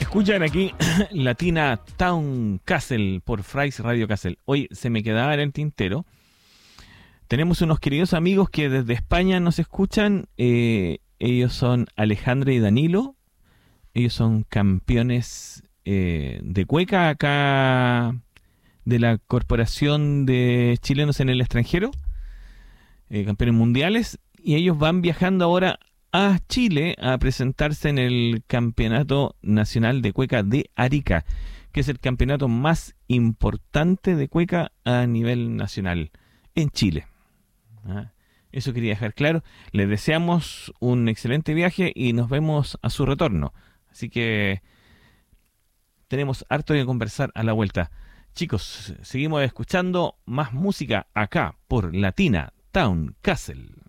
Escuchan aquí Latina Town Castle por Fry's Radio Castle. Hoy se me quedaba en el tintero. Tenemos unos queridos amigos que desde España nos escuchan. Ellos son Alejandra y Danilo. Ellos son campeones de cueca acá de la Corporación de Chilenos en el Extranjero. Campeones mundiales. Y ellos van viajando ahora a Chile a presentarse en el Campeonato Nacional de Cueca de Arica, que es el campeonato más importante de cueca a nivel nacional en Chile. Eso quería dejar claro. Les deseamos un excelente viaje y nos vemos a su retorno. Así que tenemos harto que conversar a la vuelta. Chicos, seguimos escuchando más música acá por Latina Town Castle.